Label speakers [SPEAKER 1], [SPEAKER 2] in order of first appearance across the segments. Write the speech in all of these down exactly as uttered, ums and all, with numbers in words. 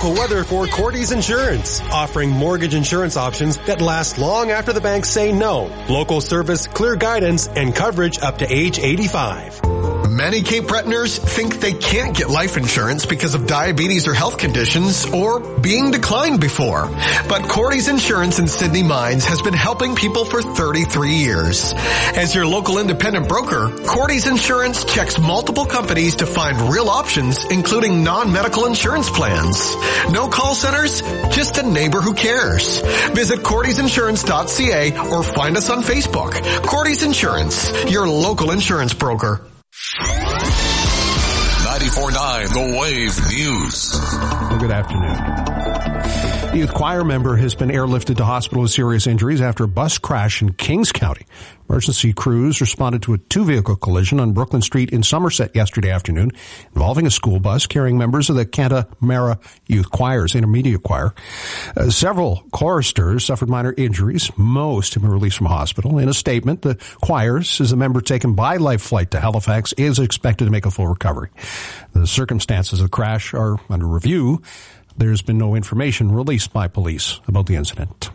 [SPEAKER 1] local weather for Cordy's Insurance, offering mortgage insurance options that last long after the banks say no. Local service, clear guidance, and coverage up to age eighty-five.
[SPEAKER 2] Many Cape Bretoners think they can't get life insurance because of diabetes or health conditions or being declined before. But Cordy's Insurance in Sydney Mines has been helping people for thirty-three years. As your local independent broker, Cordy's Insurance checks multiple companies to find real options, including non-medical insurance plans. No call centers, just a neighbor who cares. Visit Cordy's Insurance dot c a or find us on Facebook. Cordy's Insurance, your local insurance broker.
[SPEAKER 3] ninety-four point nine The Wave News.
[SPEAKER 4] Well, good afternoon. A youth choir member has been airlifted to hospital with serious injuries after a bus crash in Kings County. Emergency crews responded to a two-vehicle collision on Brooklyn Street in Somerset yesterday afternoon, involving a school bus carrying members of the Canta Mara Youth Choir's intermediate choir. Uh, several choristers suffered minor injuries. Most have been released from hospital. In a statement, the choir says the member taken by life flight to Halifax is expected to make a full recovery. The circumstances of the crash are under review. There's been no information released by police about the incident.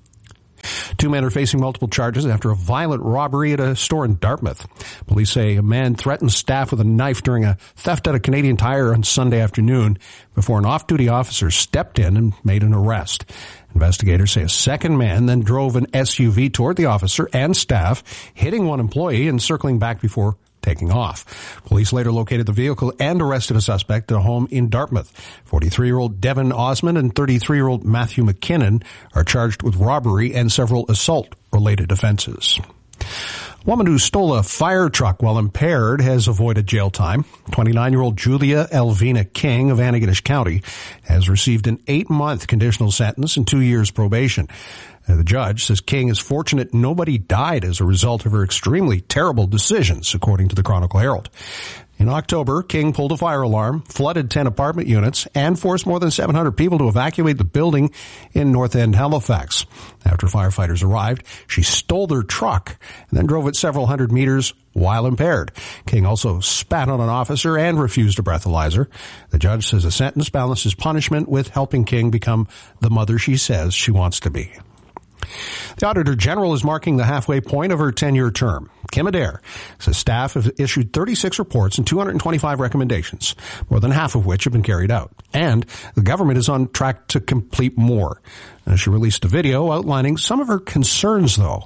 [SPEAKER 4] Two men are facing multiple charges after a violent robbery at a store in Dartmouth. Police say a man threatened staff with a knife during a theft at a Canadian Tire on Sunday afternoon before an off-duty officer stepped in and made an arrest. Investigators say a second man then drove an S U V toward the officer and staff, hitting one employee and circling back before taking off. Police later located the vehicle and arrested a suspect at a home in Dartmouth. forty-three-year-old Devin Osmond and thirty-three-year-old Matthew McKinnon are charged with robbery and several assault-related offenses. A woman who stole a fire truck while impaired has avoided jail time. twenty-nine-year-old Julia Elvina King of Antigonish County has received an eight-month conditional sentence and two years probation. The judge says King is fortunate nobody died as a result of her extremely terrible decisions, according to the Chronicle Herald. In October, King pulled a fire alarm, flooded ten apartment units, and forced more than seven hundred people to evacuate the building in North End, Halifax. After firefighters arrived, she stole their truck and then drove it several hundred meters while impaired. King also spat on an officer and refused a breathalyzer. The judge says the sentence balances punishment with helping King become the mother she says she wants to be. The Auditor General is marking the halfway point of her ten-year term. Kim Adair says staff have issued thirty-six reports and two hundred twenty-five recommendations, more than half of which have been carried out. And the government is on track to complete more. And she released a video outlining some of her concerns, though.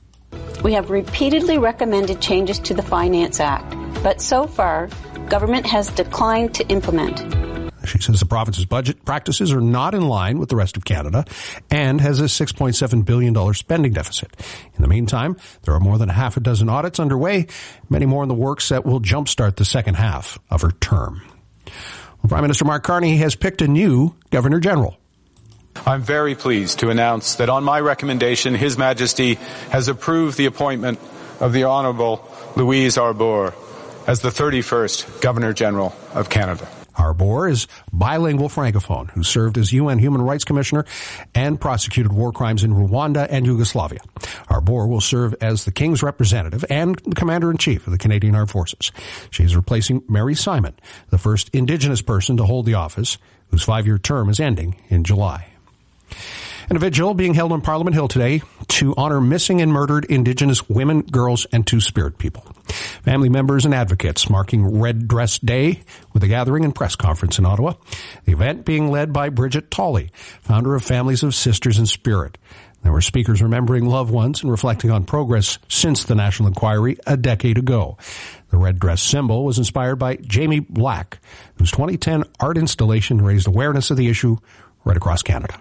[SPEAKER 5] We have repeatedly recommended changes to the Finance Act, but so far, government has declined to implement.
[SPEAKER 4] She says the province's budget practices are not in line with the rest of Canada and has a six point seven billion dollars spending deficit. In the meantime, there are more than a half a dozen audits underway, many more in the works that will jumpstart the second half of her term. Well, Prime Minister Mark Carney has picked a new Governor General.
[SPEAKER 6] I'm very pleased to announce that on my recommendation, His Majesty has approved the appointment of the Honourable Louise Arbour as the thirty-first Governor General of Canada.
[SPEAKER 4] Arbour is bilingual francophone who served as U N Human Rights Commissioner and prosecuted war crimes in Rwanda and Yugoslavia. Arbour will serve as the King's representative and the Commander-in-Chief of the Canadian Armed Forces. She is replacing Mary Simon, the first Indigenous person to hold the office, whose five-year term is ending in July. And a vigil being held on Parliament Hill today to honor missing and murdered Indigenous women, girls, and Two-Spirit people. Family members and advocates marking Red Dress Day with a gathering and press conference in Ottawa. The event being led by Bridget Tolley, founder of Families of Sisters in Spirit. There were speakers remembering loved ones and reflecting on progress since the National Inquiry a decade ago. The red dress symbol was inspired by Jamie Black, whose twenty ten art installation raised awareness of the issue right across Canada.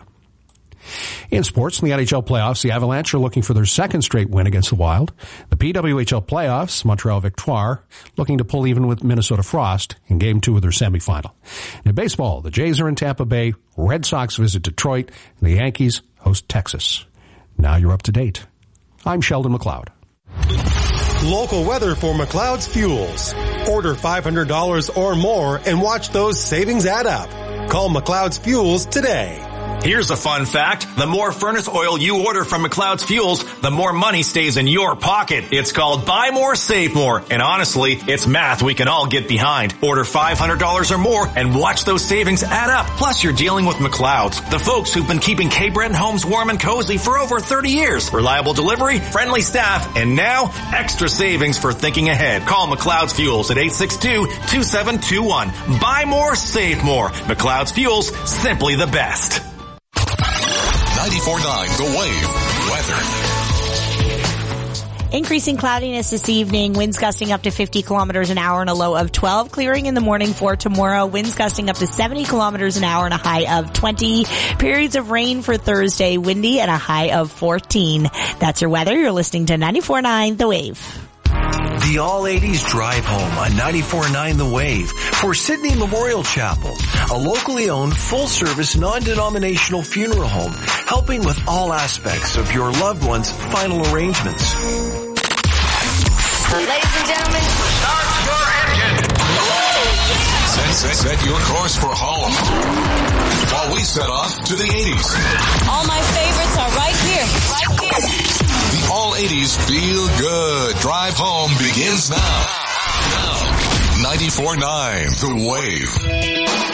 [SPEAKER 4] In sports, in the N H L playoffs, the Avalanche are looking for their second straight win against the Wild. The P W H L playoffs, Montreal Victoire, looking to pull even with Minnesota Frost in Game two of their semifinal. In baseball, the Jays are in Tampa Bay, Red Sox visit Detroit, and the Yankees host Texas. Now you're up to date. I'm Sheldon McLeod.
[SPEAKER 1] Local weather for McLeod's Fuels. Order five hundred dollars or more and watch those savings add up. Call McLeod's Fuels today.
[SPEAKER 7] Here's a fun fact. The more furnace oil you order from McLeod's Fuels, the more money stays in your pocket. It's called Buy More, Save More. And honestly, it's math we can all get behind. Order five hundred dollars or more and watch those savings add up. Plus, you're dealing with McLeod's, the folks who've been keeping Cape Breton homes warm and cozy for over thirty years. Reliable delivery, friendly staff, and now, extra savings for thinking ahead. Call McLeod's Fuels at eight six two, two seven two one. Buy more, save more. McLeod's Fuels, simply the best.
[SPEAKER 3] ninety-four point nine The Wave. Weather.
[SPEAKER 8] Increasing cloudiness this evening, winds gusting up to fifty kilometers an hour and a low of twelve. Clearing in the morning for tomorrow, winds gusting up to seventy kilometers an hour and a high of twenty. Periods of rain for Thursday, windy and a high of fourteen. That's your weather. You're listening to ninety-four point nine The Wave.
[SPEAKER 9] The All eighties Drive Home on ninety-four point nine The Wave for Sydney Memorial Chapel, a locally owned, full-service, non-denominational funeral home, helping with all aspects of your loved one's final arrangements.
[SPEAKER 10] Ladies and gentlemen, start your engine.
[SPEAKER 3] Set, set, set your course for home while we set off to the eighties.
[SPEAKER 10] All my favorites are right here, right here.
[SPEAKER 3] The All eighties Feel Good Drive Home begins now. Now. ninety-four point nine The Wave.